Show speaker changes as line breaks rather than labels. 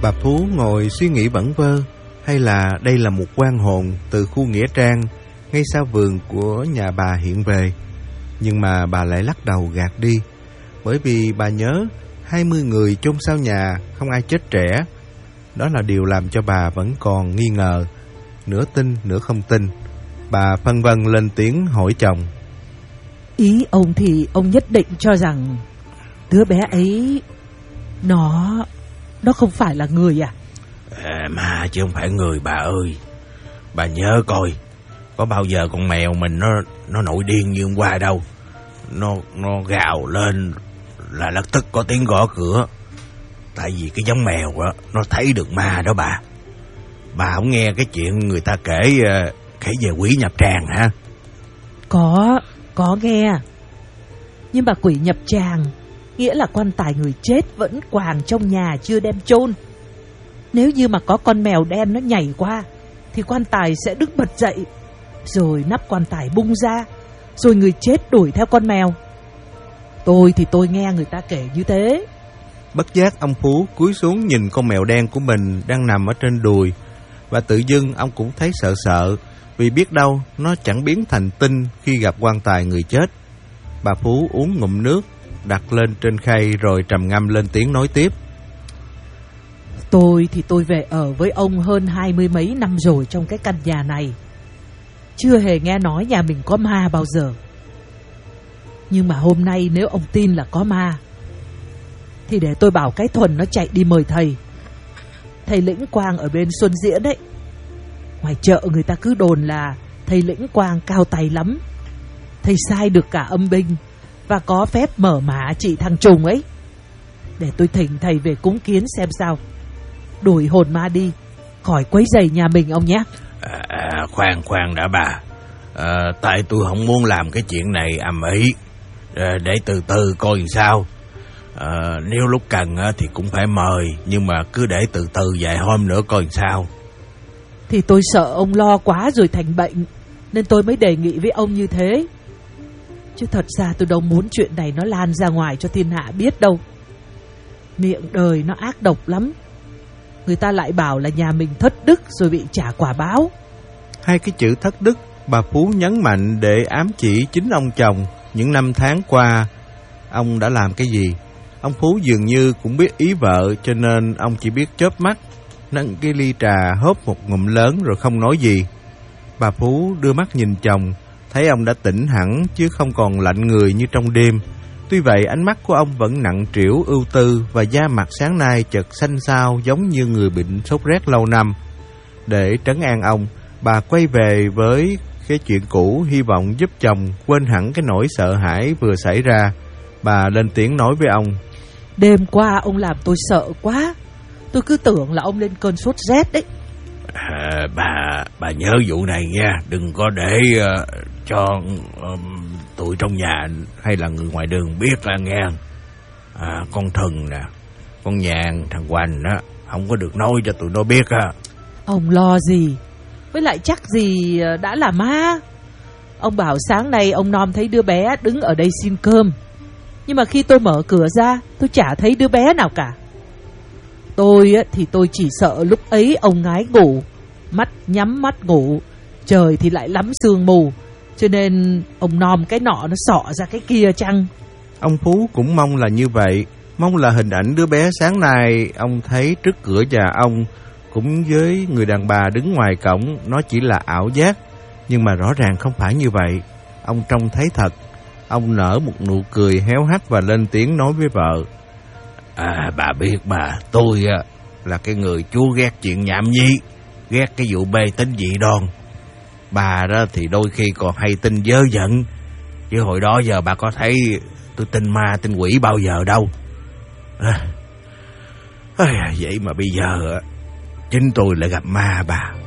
Bà Phú ngồi suy nghĩ vẩn vơ, hay là đây là một oan hồn từ khu nghĩa trang ngay sau vườn của nhà bà hiện về. Nhưng mà bà lại lắc đầu gạt đi, bởi vì bà nhớ 20 người chôn sau nhà, không ai chết trẻ. Đó là điều làm cho bà vẫn còn nghi ngờ, nửa tin nửa không tin. Bà phân vân lên tiếng hỏi chồng.
Ý ông thì ông nhất định cho rằng đứa bé ấy nó không phải là người à?
Mà chứ không phải người bà ơi. Bà nhớ coi, có bao giờ con mèo mình nó nổi điên như hôm qua đâu. Nó gào lên là lập tức có tiếng gõ cửa. Tại vì cái giống mèo đó, nó thấy được ma đó bà. Bà không nghe cái chuyện người ta kể về quỷ nhập tràng hả?
Có nghe. Nhưng mà quỷ nhập tràng nghĩa là quan tài người chết vẫn quàng trong nhà chưa đem chôn. Nếu như mà có con mèo đen nó nhảy qua thì quan tài sẽ đứng bật dậy, rồi nắp quan tài bung ra, rồi người chết đuổi theo con mèo. Tôi nghe người ta kể như thế.
Bất giác ông Phú cúi xuống nhìn con mèo đen của mình đang nằm ở trên đùi, và tự dưng ông cũng thấy sợ sợ, vì biết đâu nó chẳng biến thành tinh khi gặp quan tài người chết. Bà Phú uống ngụm nước, đặt lên trên khay rồi trầm ngâm lên tiếng nói tiếp.
Tôi về ở với ông hơn 20 mấy năm rồi trong cái căn nhà này, chưa hề nghe nói nhà mình có ma bao giờ. Nhưng mà hôm nay nếu ông tin là có ma thì để tôi bảo cái Thuần nó chạy đi mời thầy. Thầy Lĩnh Quang ở bên Xuân Diễn đấy. Ngoài chợ người ta cứ đồn là thầy Lĩnh Quang cao tay lắm. Thầy sai được cả âm binh và có phép mở mả trị thằng trùng ấy. Để tôi thỉnh thầy về cúng kiến xem sao, đuổi hồn ma đi, khỏi quấy rầy nhà mình ông nhé.
Khoan đã bà. Tại tôi không muốn làm cái chuyện này ầm ĩ. Để từ từ coi làm sao. Nếu lúc cần thì cũng phải mời, nhưng mà cứ để từ từ vài hôm nữa coi làm sao.
Thì tôi sợ ông lo quá rồi thành bệnh, nên tôi mới đề nghị với ông như thế. Chứ thật ra tôi đâu muốn chuyện này nó lan ra ngoài cho thiên hạ biết đâu. Miệng đời nó ác độc lắm. Người ta lại bảo là nhà mình thất đức rồi bị trả quả báo.
Hai cái chữ thất đức bà Phú nhấn mạnh để ám chỉ chính ông chồng. Những năm tháng qua ông đã làm cái gì? Ông Phú dường như cũng biết ý vợ, cho nên ông chỉ biết chớp mắt, nâng cái ly trà hớp một ngụm lớn rồi không nói gì. Bà Phú đưa mắt nhìn chồng, thấy ông đã tỉnh hẳn chứ không còn lạnh người như trong đêm. Tuy vậy ánh mắt của ông vẫn nặng trĩu ưu tư, và da mặt sáng nay chợt xanh xao giống như người bệnh sốt rét lâu năm. Để trấn an ông, bà quay về với cái chuyện cũ, hy vọng giúp chồng quên hẳn cái nỗi sợ hãi vừa xảy ra. Bà lên tiếng nói với ông.
Đêm qua ông làm tôi sợ quá. Tôi cứ tưởng là ông lên cơn sốt rét đấy.
Bà nhớ vụ này nha. Đừng có để cho tụi trong nhà hay là người ngoài đường biết là nghe. Con Thần nè, con Nhàn, thằng Hoành á, không có được nói cho tụi nó biết á.
Ông lo gì? Với lại chắc gì đã là ma. Ông bảo sáng nay ông Nom thấy đứa bé đứng ở đây xin cơm, nhưng mà khi tôi mở cửa ra, tôi chả thấy đứa bé nào cả. Tôi thì tôi chỉ sợ lúc ấy ông ngái ngủ, nhắm mắt ngủ, trời thì lại lắm sương mù, cho nên ông Nom cái nọ nó xọ ra cái kia chăng.
Ông Phú cũng mong là như vậy, mong là hình ảnh đứa bé sáng nay ông thấy trước cửa nhà ông cũng với người đàn bà đứng ngoài cổng nó chỉ là ảo giác. Nhưng mà rõ ràng không phải như vậy. Ông trông thấy thật. Ông nở một nụ cười héo hắt và lên tiếng nói với vợ.
Bà biết bà, tôi là cái người chúa ghét chuyện nhảm nhí, ghét cái vụ bê tính dị đoan. Bà đó thì đôi khi còn hay tin vớ vẩn, chứ hồi đó giờ bà có thấy tôi tin ma tin quỷ bao giờ đâu. Vậy mà bây giờ chính tôi lại gặp ma bà.